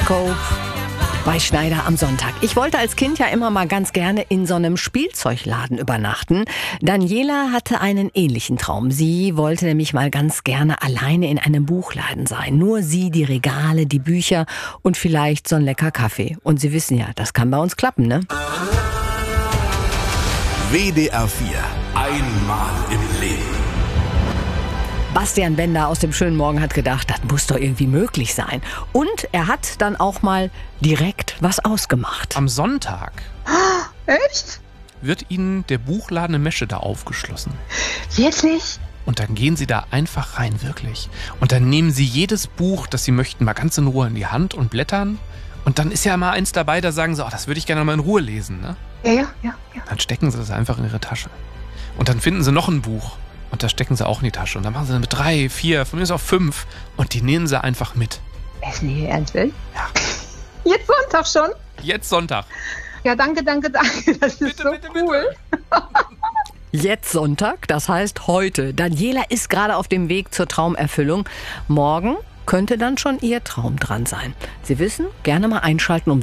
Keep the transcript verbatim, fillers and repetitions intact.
Horoskop bei Schneider am Sonntag. Ich wollte als Kind ja immer mal ganz gerne in so einem Spielzeugladen übernachten. Daniela hatte einen ähnlichen Traum. Sie wollte nämlich mal ganz gerne alleine in einem Buchladen sein. Nur sie, die Regale, die Bücher und vielleicht so ein lecker Kaffee. Und Sie wissen ja, das kann bei uns klappen, ne? W D R vier. Einmal im Leben. Bastian Bender aus dem schönen Morgen hat gedacht, das muss doch irgendwie möglich sein. Und er hat dann auch mal direkt was ausgemacht. Am Sonntag Echt? wird Ihnen der Buchladen in Meschede aufgeschlossen. Wirklich? Und dann gehen Sie da einfach rein, wirklich. Und dann nehmen Sie jedes Buch, das Sie möchten, mal ganz in Ruhe in die Hand und blättern. Und dann ist ja mal eins dabei, da sagen Sie, oh, das würde ich gerne mal in Ruhe lesen. Ne? Ja, ja, ja, ja. Dann stecken Sie das einfach in Ihre Tasche. Und dann finden Sie noch ein Buch. Und das stecken Sie auch in die Tasche. Und dann machen Sie mit drei, vier, von mir ist auch fünf. Und die nehmen Sie einfach mit. Ist nicht Ihr Ernst, will? Ja. Jetzt Sonntag schon? Jetzt Sonntag. Ja, danke, danke, danke. Das ist Bitte, so bitte, cool. Jetzt Sonntag, das heißt heute. Daniela ist gerade auf dem Weg zur Traumerfüllung. Morgen könnte dann schon ihr Traum dran sein. Sie wissen, gerne mal einschalten um